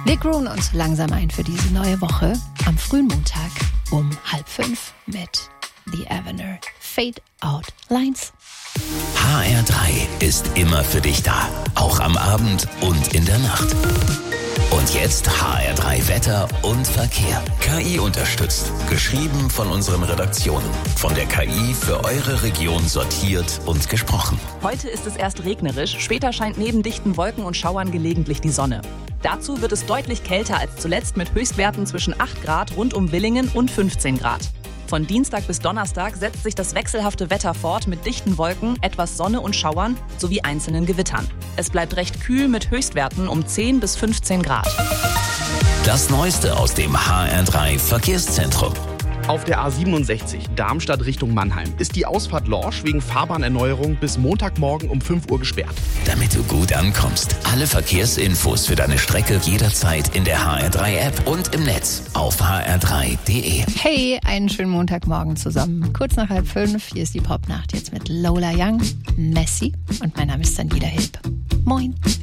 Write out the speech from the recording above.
Wir grooven uns langsam ein für diese neue Woche am frühen Montag um 4:30 mit The Avenue Fade Out Lines. HR3 ist immer für dich da, auch am Abend und in der Nacht. Und jetzt HR3 Wetter und Verkehr. KI unterstützt. Geschrieben von unseren Redaktionen. Von der KI für eure Region sortiert und gesprochen. Heute ist es erst regnerisch, später scheint neben dichten Wolken und Schauern gelegentlich die Sonne. Dazu wird es deutlich kälter als zuletzt mit Höchstwerten zwischen 8 Grad rund um Villingen und 15 Grad. Von Dienstag bis Donnerstag setzt sich das wechselhafte Wetter fort mit dichten Wolken, etwas Sonne und Schauern sowie einzelnen Gewittern. Es bleibt recht kühl mit Höchstwerten um 10 bis 15 Grad. Das Neueste aus dem HR3 Verkehrszentrum. Auf der A67 Darmstadt Richtung Mannheim ist die Ausfahrt Lorsch wegen Fahrbahnerneuerung bis Montagmorgen um 5 Uhr gesperrt. Damit du gut ankommst. Alle Verkehrsinfos für deine Strecke jederzeit in der HR3-App und im Netz auf hr3.de. Hey, einen schönen Montagmorgen zusammen. Kurz nach 4:30, hier ist die Popnacht jetzt mit Lola Young, Messi und mein Name ist Daniela Hilb. Moin.